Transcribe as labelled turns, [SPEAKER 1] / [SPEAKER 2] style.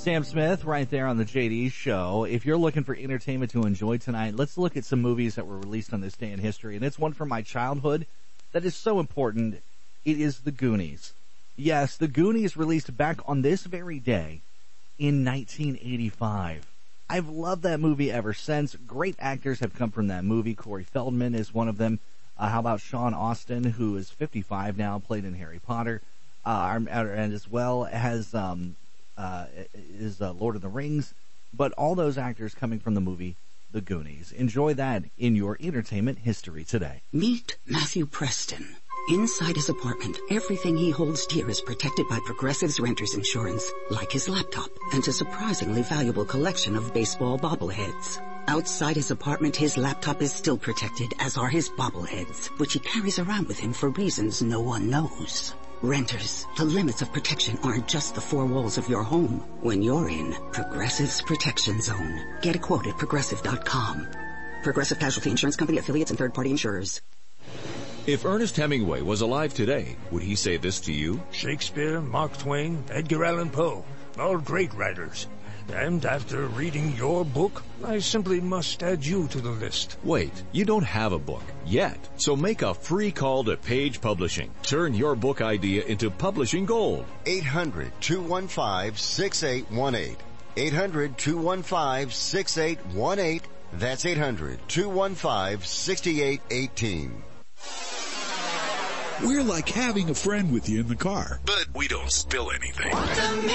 [SPEAKER 1] Sam Smith right there on the JD Show. If you're looking for entertainment to enjoy tonight, let's look at some movies that were released on this day in history. And it's one from my childhood that is so important. It is The Goonies. Yes, The Goonies released back on this very day in 1985. I've loved that movie ever since. Great actors have come from that movie. Corey Feldman is one of them. How about Sean Astin, who is 55 now, played in Harry Potter, and as well as Lord of the Rings. But all those actors coming from the movie The Goonies. Enjoy that in your entertainment history today.
[SPEAKER 2] Meet Matthew Preston. Inside his apartment, everything he holds dear is protected by Progressive's renter's insurance, like his laptop and a surprisingly valuable collection of baseball bobbleheads. Outside his apartment, his laptop is still protected, as are his bobbleheads, which he carries around with him for reasons no one knows. Renters, the limits of protection aren't just the four walls of your home when you're in Progressive's Protection Zone. Get a quote at Progressive.com. Progressive Casualty Insurance Company, affiliates, and third-party insurers.
[SPEAKER 3] If Ernest Hemingway was alive today, would he say this to you?
[SPEAKER 4] Shakespeare, Mark Twain, Edgar Allan Poe, all great writers. And after reading your book, I simply must add you to the list.
[SPEAKER 3] Wait, you don't have a book yet. So make a free call to Page Publishing. Turn your book idea into publishing gold.
[SPEAKER 5] 800-215-6818. 800-215-6818. That's 800-215-6818.
[SPEAKER 6] We're like having a friend with you in the car.
[SPEAKER 7] But we don't spill anything.